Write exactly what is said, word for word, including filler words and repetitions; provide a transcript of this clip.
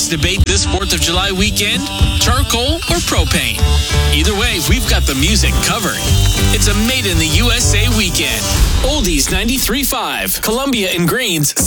let's debate this fourth of July weekend, charcoal or propane? Either way, we've got the music covered. It's a Made in the U S A weekend. Oldies ninety-three point five, Columbia and Greens.